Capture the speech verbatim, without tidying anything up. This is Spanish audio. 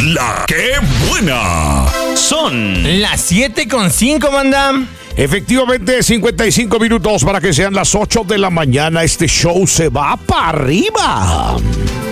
la que buena. Son las siete con cinco, manda. Efectivamente, cincuenta y cinco minutos para que sean las ocho de la mañana. Este show se va para arriba.